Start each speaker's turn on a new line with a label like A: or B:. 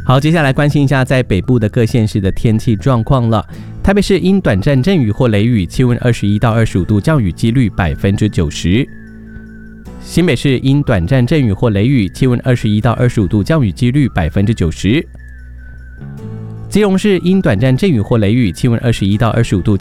A: 好，接下来关心一下在北部的各县市的天气状况了。台北市因短暂阵雨或雷雨，气温21到25度，降雨几率90%。新北市因短暂阵雨或雷雨，气温21到25度，降雨几率90%。基隆市因短暂阵雨或雷雨，气温21到25度。